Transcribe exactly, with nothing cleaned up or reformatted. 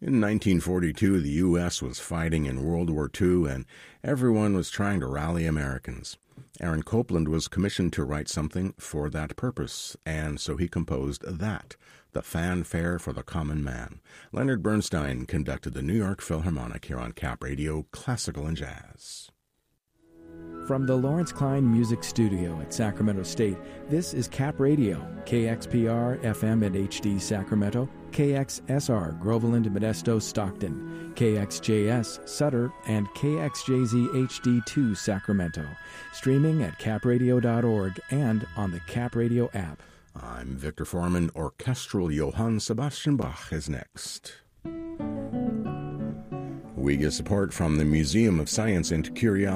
In nineteen forty-two, the U S was fighting in World War Two, and everyone was trying to rally Americans. Aaron Copland was commissioned to write something for that purpose, and so he composed that, the fanfare for the common man. Leonard Bernstein conducted the New York Philharmonic here on Cap Radio, Classical and Jazz. From the Lawrence Klein Music Studio at Sacramento State, this is Cap Radio, K X P R F M and H D Sacramento, K X S R Groveland, Modesto, Stockton, K X J S Sutter, and K X J Z H D two Sacramento. Streaming at cap radio dot org and on the Cap Radio app. I'm Victor Foreman. Orchestral Johann Sebastian Bach is next. We get support from the Museum of Science and Curiosity